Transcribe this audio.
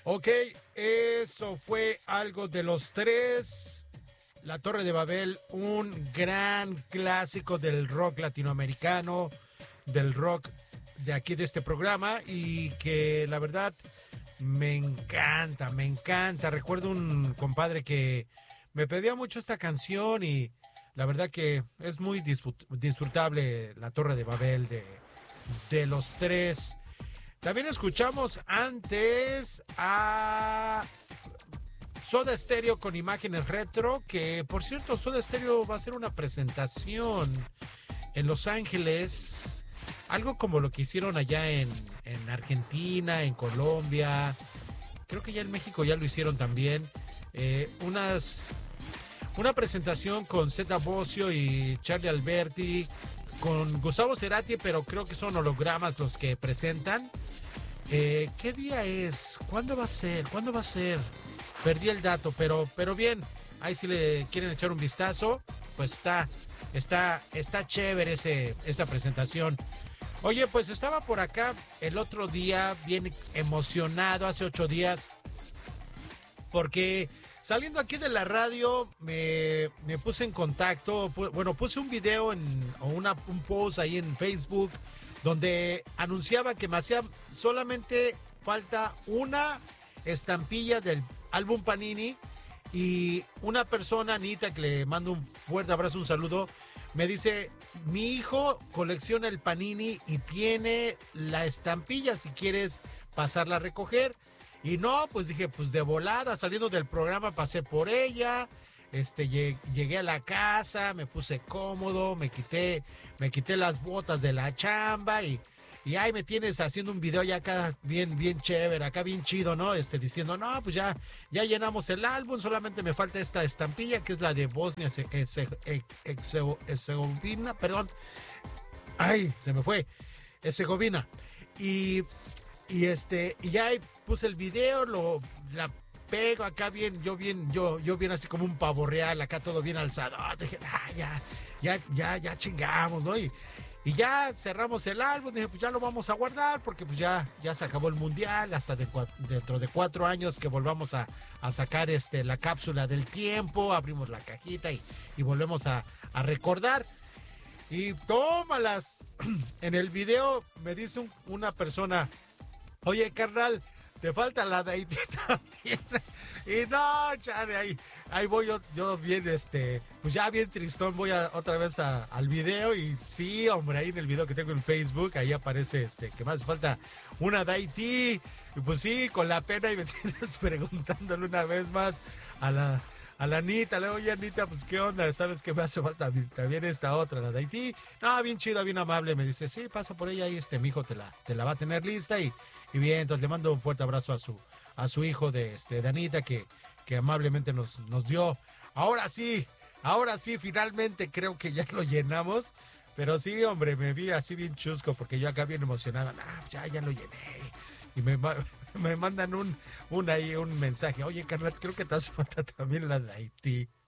Ok, eso fue algo de los tres. La Torre de Babel, un gran clásico del rock latinoamericano, del rock de aquí de este programa y que la verdad me encanta, me encanta. Recuerdo un compadre que me pedía mucho esta canción y la verdad que es muy disfrutable La Torre de Babel de los tres. También escuchamos antes a Soda Stereo con imágenes retro, que por cierto Soda Stereo va a hacer una presentación en Los Ángeles, algo como lo que hicieron allá en Argentina, en Colombia, creo que ya en México ya lo hicieron también, una presentación con Zeta Bosio y Charlie Alberti, con Gustavo Cerati, pero creo que son hologramas los que presentan. ¿Qué día es? ¿Cuándo va a ser? ¿Cuándo va a ser? Perdí el dato, pero bien, ahí si le quieren echar un vistazo, pues está chévere esa presentación. Oye, pues estaba por acá el otro día bien emocionado, hace 8 días, porque saliendo aquí de la radio me puse en contacto, bueno, puse un video o un post ahí en Facebook donde anunciaba que me hacía solamente falta una estampilla del álbum Panini y una persona, Anita, que le mando un fuerte abrazo, un saludo, me dice, mi hijo colecciona el Panini y tiene la estampilla si quieres pasarla a recoger. Y no, pues dije, pues de volada, saliendo del programa pasé por ella, llegué a la casa, me puse cómodo, me quité las botas de la chamba y ahí me tienes haciendo un video ya acá bien chévere, acá bien chido, ¿no? Diciendo, no, pues ya llenamos el álbum, solamente me falta esta estampilla que es la de Bosnia Herzegovina, perdón. Ay, se me fue. Herzegovina. Y ya ahí puse el video, la pego acá yo bien así como un pavo real, acá todo bien alzado. Dije, ya chingamos, ¿no? Y ya cerramos el álbum, dije, pues ya lo vamos a guardar, porque pues ya se acabó el mundial, hasta dentro de 4 años que volvamos a sacar la cápsula del tiempo, abrimos la cajita y volvemos a recordar. Y tómalas. En el video me dice una persona, oye, carnal, te falta la de Haití también. Y no, chale, ahí voy yo bien, pues ya bien tristón, voy otra vez al video y sí, hombre, ahí en el video que tengo en Facebook, ahí aparece que más falta una de Haití. Y pues sí, con la pena y me tienes preguntándole una vez más a la Anita, le digo, oye Anita, pues qué onda, ¿sabes qué me hace falta también esta otra, la de Haití? No, bien chida, bien amable, me dice, sí, pasa por ella, ahí mijo te la va a tener lista y bien, entonces le mando un fuerte abrazo a su hijo de Anita que amablemente nos dio. Ahora sí, finalmente creo que ya lo llenamos, pero sí, hombre, me vi así bien chusco porque yo acá bien emocionada, ya lo llené. Y me mandan un mensaje, oye carnal, creo que te hace falta también la de Haití.